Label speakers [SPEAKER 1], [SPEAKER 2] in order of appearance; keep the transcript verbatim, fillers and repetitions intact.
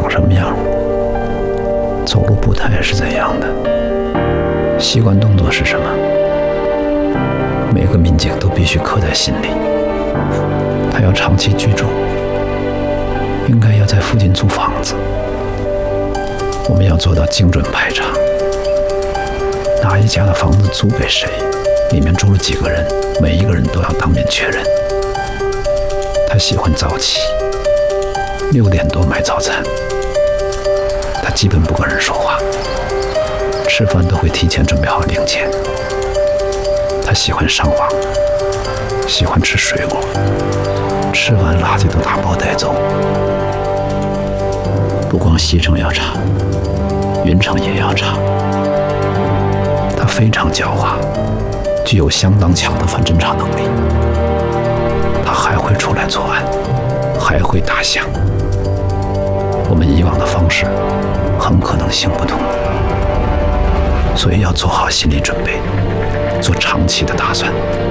[SPEAKER 1] 长什么样，走路步态是怎样的，习惯动作是什么，每个民警都必须刻在心里。他要长期居住，应该要在附近租房子。我们要做到精准排查，哪一家的房子租给谁，里面住了几个人，每一个人都要当面确认。他喜欢早起，六点多买早餐。他基本不跟人说话，吃饭都会提前准备好零钱。他喜欢上网，喜欢吃水果，吃完垃圾都打包带走。不光西城要查，云城也要查。他非常狡猾，具有相当强的反侦查能力。他还会出来作案，还会打响。我们以往的方式很可能行不通，所以要做好心理准备，做长期的打算。